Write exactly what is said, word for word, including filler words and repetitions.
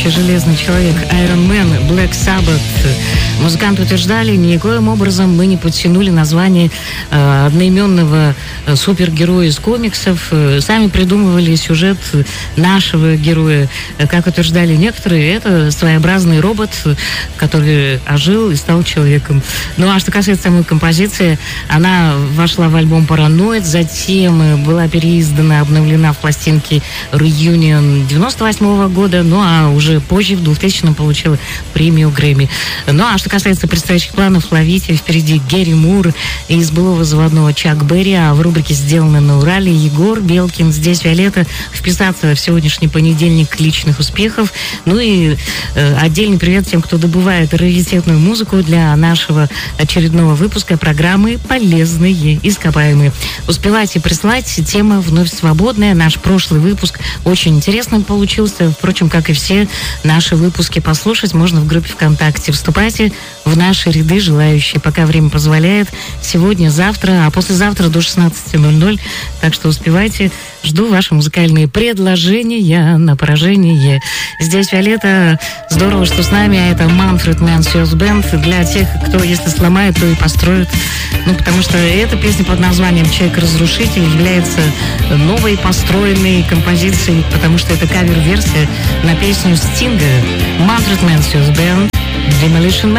Железный человек, Iron Man, Black Sabbath. Музыканты утверждали, никоим образом мы не подтянули название э, одноименного э, супергероя из комиксов. Э, сами придумывали сюжет нашего героя. Э, как утверждали некоторые, это своеобразный робот, который ожил и стал человеком. Ну а что касается самой композиции, она вошла в альбом «Параноид», затем была переиздана, обновлена в пластинке «Reunion» девяносто восьмого года, ну а уже позже, в двухтысячном, получила премию Грэмми. Ну, а что касается предстоящих планов, ловите. Впереди Гэри Мур из былого заводного Чак Берри, а в рубрике «Сделано на Урале» Егор Белкин. Здесь Виолетта. Вписаться в сегодняшний понедельник личных успехов. Ну и э, отдельный привет тем, кто добывает раритетную музыку для нашего очередного выпуска программы «Полезные ископаемые». Успевайте прислать. Тема вновь свободная. Наш прошлый выпуск очень интересным получился. Впрочем, как и все наши выпуски послушать можно в группе ВКонтакте. Вступайте в наши ряды, желающие, пока время позволяет. Сегодня, завтра, а послезавтра до шестнадцати ноль-ноль. Так что успевайте. Жду ваши музыкальные предложения на поражение. Здесь Виолетта. Здорово, что с нами. А это Manfred Mann's Youth Band. Для тех, кто, если сломает, то и построит. Ну, потому что эта песня под названием «Человек-разрушитель» является новой построенной композицией, потому что это кавер-версия на песню Стинга. Manfred Mann's Youth Band, Demolition Man.